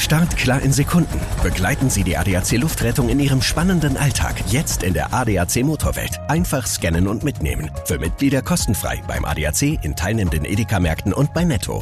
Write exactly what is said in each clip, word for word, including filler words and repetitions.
Start klar in Sekunden. Begleiten Sie die A D A C Luftrettung in Ihrem spannenden Alltag. Jetzt in der A D A C Motorwelt. Einfach scannen und mitnehmen. Für Mitglieder kostenfrei beim A D A C, in teilnehmenden Edeka-Märkten und bei Netto.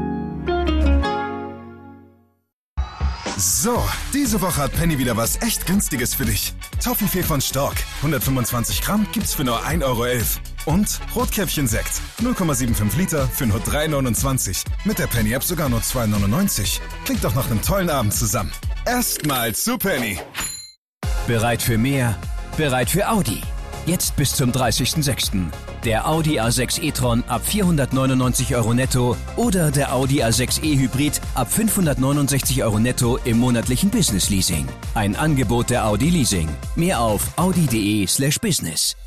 So, diese Woche hat Penny wieder was echt Günstiges für dich. Toffifee von Stork, hundertfünfundzwanzig Gramm, gibt's für nur ein Euro elf. Und Rotkäppchen-Sekt, null Komma fünfundsiebzig Liter für nur drei neunundzwanzig. Mit der Penny-App sogar nur zwei neunundneunzig. Klingt doch nach einem tollen Abend zusammen. Erstmal zu Penny. Bereit für mehr? Bereit für Audi. Jetzt bis zum dreißigsten sechsten Der Audi A sechs e-tron ab vierhundertneunundneunzig Euro netto oder der Audi A sechs e-Hybrid ab fünfhundertneunundsechzig Euro netto im monatlichen Business-Leasing. Ein Angebot der Audi Leasing. Mehr auf audi.de slash business.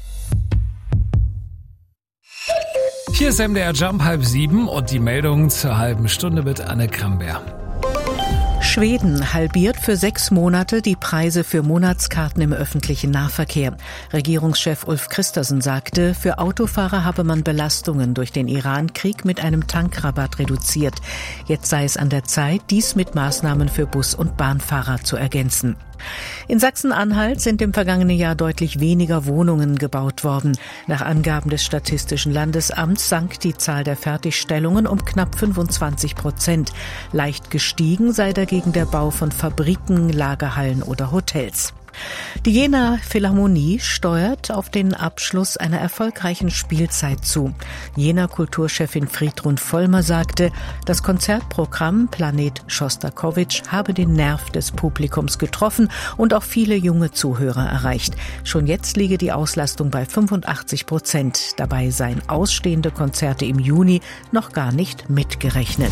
Hier ist M D R Jump halb sieben und die Meldung zur halben Stunde mit Anne Kramberg. Schweden halbiert für sechs Monate die Preise für Monatskarten im öffentlichen Nahverkehr. Regierungschef Ulf Kristersson sagte, für Autofahrer habe man Belastungen durch den Iran-Krieg mit einem Tankrabatt reduziert. Jetzt sei es an der Zeit, dies mit Maßnahmen für Bus- und Bahnfahrer zu ergänzen. In Sachsen-Anhalt sind im vergangenen Jahr deutlich weniger Wohnungen gebaut worden. Nach Angaben des Statistischen Landesamts sank die Zahl der Fertigstellungen um knapp fünfundzwanzig Prozent. Leicht gestiegen sei dagegen der Bau von Fabriken, Lagerhallen oder Hotels. Die Jenaer Philharmonie steuert auf den Abschluss einer erfolgreichen Spielzeit zu. Jenaer Kulturchefin Friedrun Vollmer sagte, das Konzertprogramm Planet Schostakowitsch habe den Nerv des Publikums getroffen und auch viele junge Zuhörer erreicht. Schon jetzt liege die Auslastung bei fünfundachtzig Prozent. Dabei seien ausstehende Konzerte im Juni noch gar nicht mitgerechnet.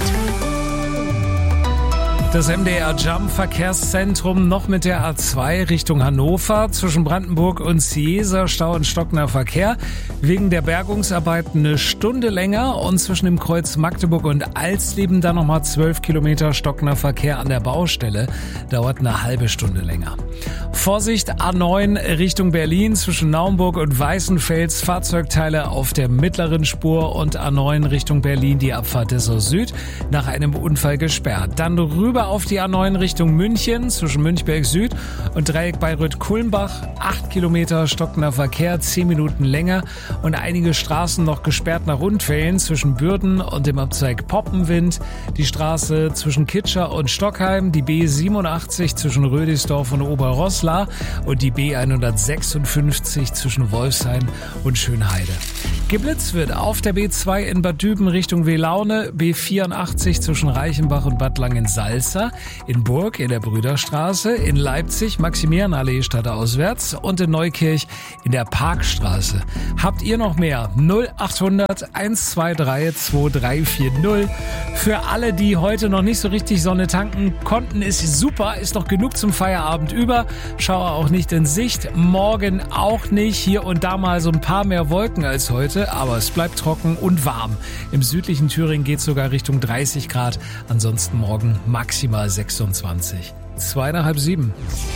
Das M D R Jump Verkehrszentrum noch mit der A zwei Richtung Hannover. Zwischen Brandenburg und Ciesa Stau und stockender Verkehr. Wegen der Bergungsarbeiten eine Stunde länger und zwischen dem Kreuz Magdeburg und Alsleben dann nochmal zwölf Kilometer stockender Verkehr an der Baustelle. Dauert eine halbe Stunde länger. Vorsicht, A neun Richtung Berlin zwischen Naumburg und Weißenfels. Fahrzeugteile auf der mittleren Spur und A neun Richtung Berlin die Abfahrt Dessau Süd nach einem Unfall gesperrt. Dann rüber auf die A neun Richtung München zwischen Münchberg Süd und Dreieck Bayreuth-Kulmbach. acht Kilometer stockender Verkehr, zehn Minuten länger und einige Straßen noch gesperrt nach Unfällen zwischen Bürden und dem Abzweig Poppenwind. Die Straße zwischen Kitscher und Stockheim, die B siebenundachtzig zwischen Rödisdorf und Oberroßla und die B hundertsechsundfünfzig zwischen Wolfshain und Schönheide. Geblitzt wird auf der B zwei in Bad Düben Richtung Welaune, B vierundachtzig zwischen Reichenbach und Bad Langensalza, in Burg in der Brüderstraße, in Leipzig Maximilianallee stadtauswärts und in Neukirch in der Parkstraße. Habt ihr noch mehr? null achthundert eins zwei drei zwei drei vier null. Für alle, die heute noch nicht so richtig Sonne tanken konnten, ist super, ist noch genug zum Feierabend über. Schauer auch nicht in Sicht, morgen auch nicht. Hier und da mal so ein paar mehr Wolken als heute, aber es bleibt trocken und warm. Im südlichen Thüringen geht es sogar Richtung dreißig Grad, ansonsten morgen maximal sechsundzwanzig. Zwei nach halb sieben.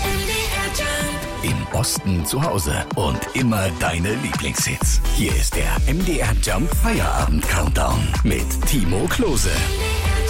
Im Osten zu Hause und immer deine Lieblingshits. Hier ist der M D R Jump Feierabend Countdown mit Timo Klose.